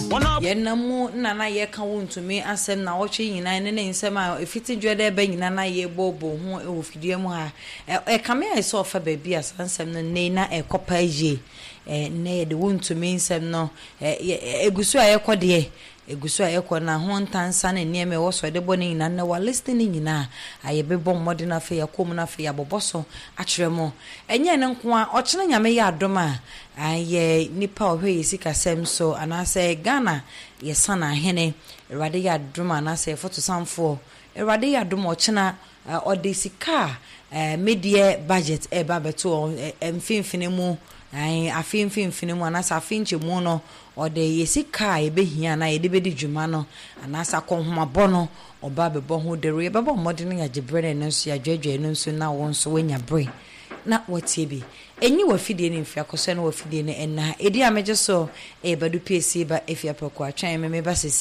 ye namu na ye ka wontumi asem na wo twe nyina ne nsem a efiti dwede ba nyina na ye bobo ho e wo fidie mu ha e kame I saw fa ba bi asansem no ne na e kopa je ne de wontumi nsem no egusu ayekode egusu ayekọ na ho ntansa ne nieme wo so de boni nyina na wa listening nyina ayebebo mmode na fe yakom na fe yaboboso akyeremo enye ne nko a ọkyena nyame ya adoma aye nipa ohwe yisika sem so anase Ghana yesana hene Erade ya adoma anase foto samfo Erade ya adoma ọkyena odesika media budget eba beto emfinfine mu afimfine mu anasa afinche mu no ode yesika ebehia na yedebedi dwuma no anasa konhomabɔ no oba bebɔ ho dere yebɛbɔ mmɔde no yagebrɛ no nso yadwadwa no nso na won so wanya bre na watie bi enyi wafidie ne mfia kɔsɛ no wafidie ne enna edi ameje so ebadu pc ba efia pɛkɔ atwan me ba